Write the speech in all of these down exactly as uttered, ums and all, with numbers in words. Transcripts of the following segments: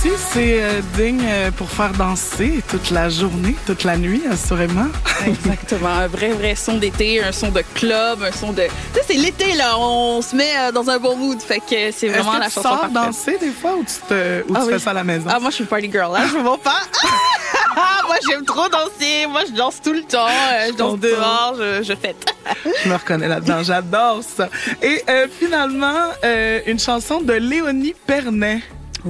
C'est euh, digne euh, pour faire danser toute la journée, toute la nuit, assurément. Exactement. Un vrai, vrai son d'été, un son de club, un son de... Tu sais, c'est l'été, là. On se met euh, dans un bon mood. Fait que c'est vraiment Est-ce que la tu chanson sors parfaite. danser des fois ou tu, te, ou Ah tu oui. fais ça à la maison? Ah, moi, je suis une party girl, hein. Je me vends pas. Moi, j'aime trop danser. Moi, je danse tout le temps. Euh, je danse dehors. Je, je fête. Je me reconnais là-dedans. J'adore ça. Et euh, finalement, euh, une chanson de Léonie Pernet.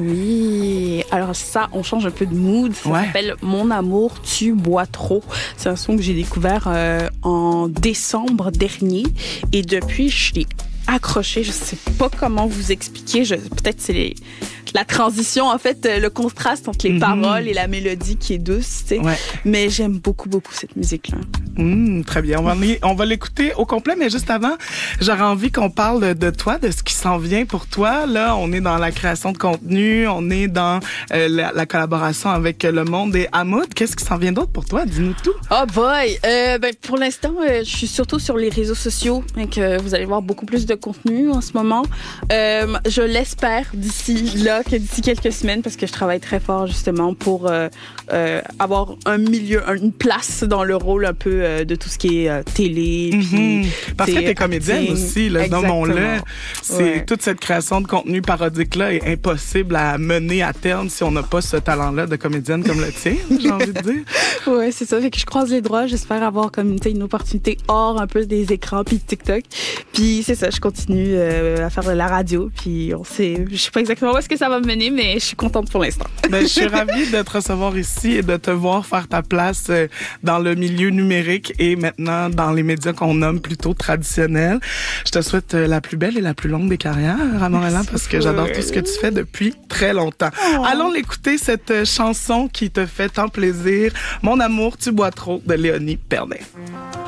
Oui, alors ça, on change un peu de mood. Ça Ouais. s'appelle Mon amour, tu bois trop. C'est un son que j'ai découvert euh, en décembre dernier et depuis, je l'ai accroché. Je sais pas comment vous expliquer. Je, peut-être c'est les, la transition, en fait, le contraste entre les Mm-hmm. paroles et la mélodie qui est douce, tu sais. Ouais. Mais j'aime beaucoup, beaucoup cette musique-là. Mmh, très bien. On va, on va l'écouter au complet, mais juste avant, j'aurais envie qu'on parle de toi, de ce qui s'en vient pour toi. Là, on est dans la création de contenu, on est dans euh, la, la collaboration avec Le Monde et Hamoud. Qu'est-ce qui s'en vient d'autre pour toi? Dis-nous tout. Oh boy! Euh, ben, pour l'instant, euh, je suis surtout sur les réseaux sociaux. Donc, euh, vous allez voir beaucoup plus de contenu en ce moment. Euh, je l'espère d'ici là, que d'ici quelques semaines, parce que je travaille très fort justement pour euh, euh, avoir un milieu, une place dans le rôle un peu euh, de tout ce qui est euh, télé. Mm-hmm. Puis, parce que t'es comédienne acting. aussi, là, nommons-le. C'est Ouais. toute cette création de contenu parodique-là est impossible à mener à terme si on n'a pas ce talent-là de comédienne comme le tien, j'ai envie de dire. Ouais, c'est ça. Fait que je croise les doigts. J'espère avoir comme une, une opportunité hors un peu des écrans puis de TikTok. Puis c'est ça, je continue euh, à faire de la radio. Puis on sait, je sais pas exactement où est-ce que ça va me mener, mais je suis contente pour l'instant. Ben, je suis ravie de te recevoir ici et de te voir faire ta place euh, dans le milieu numérique et maintenant dans les médias qu'on nomme plutôt traditionnels. Je te souhaite euh, la plus belle et la plus longue des carrières à Montréal parce que j'adore tout ce que tu fais depuis très longtemps. Oh. Allons l'écouter, cette euh, chanson qui te fait tant plaisir. Mon amour, tu bois trop de Léonie Pernet.